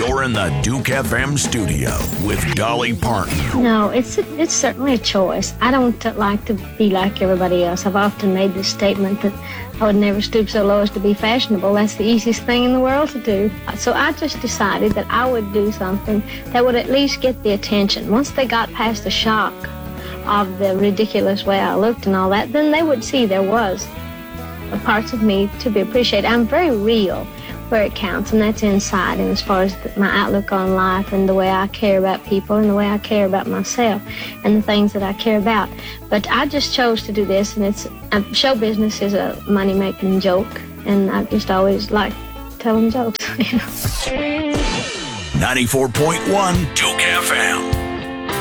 You're in the Duke FM studio with Dolly Parton. No, it's certainly a choice. I don't like to be like everybody else. I've often made this statement that I would never stoop so low as to be fashionable. That's the easiest thing in the world to do. So I just decided that I would do something that would at least get the attention. Once they got past the shock of the ridiculous way I looked and all that, then they would see there was parts of me to be appreciated. I'm very real where it counts, and that's inside, and as far as my outlook on life and the way I care about people and the way I care about myself and the things that I care about. But I just chose to do this, and show business is a money-making joke, and I just always like telling jokes. 94.1 Duke FM.